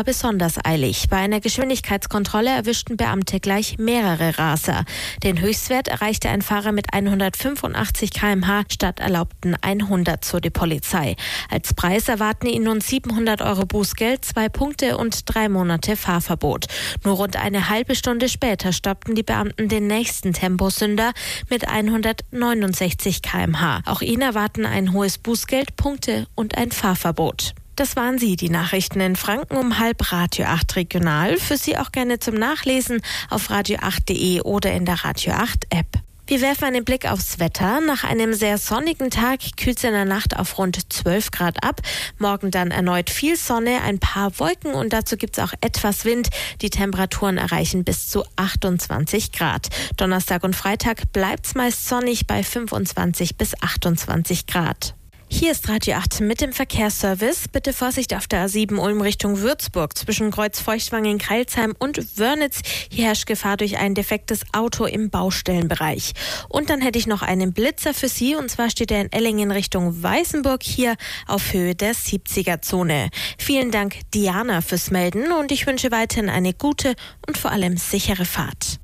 war besonders eilig. Bei einer Geschwindigkeitskontrolle erwischten Beamte gleich mehrere Raser. Den Höchstwert erreichte ein Fahrer mit 185 km/h statt erlaubten 100, so die Polizei. Als Preis erwarten ihn nun 700 € Bußgeld, 2 Punkte und 3 Monate Fahrverbot. Nur rund eine halbe Stunde später stoppten die Beamten den nächsten Temposünder mit 169 km/h. Auch ihn erwarten ein hohes Bußgeld, Punkte und ein Fahrverbot. Das waren sie, die Nachrichten in Franken um 12:30 Radio 8 Regional. Für Sie auch gerne zum Nachlesen auf radio8.de oder in der Radio 8 App. Wir werfen einen Blick aufs Wetter. Nach einem sehr sonnigen Tag kühlt es in der Nacht auf rund 12 Grad ab. Morgen dann erneut viel Sonne, ein paar Wolken und dazu gibt es auch etwas Wind. Die Temperaturen erreichen bis zu 28 Grad. Donnerstag und Freitag bleibt es meist sonnig bei 25 bis 28 Grad. Hier ist Radio 8 mit dem Verkehrsservice. Bitte Vorsicht auf der A7 Ulm Richtung Würzburg zwischen Kreuz-Feuchtwangen-Kreilsheim und Wörnitz. Hier herrscht Gefahr durch ein defektes Auto im Baustellenbereich. Und dann hätte ich noch einen Blitzer für Sie und zwar steht er in Ellingen Richtung Weißenburg hier auf Höhe der 70er-Zone. Vielen Dank Diana fürs Melden und ich wünsche weiterhin eine gute und vor allem sichere Fahrt.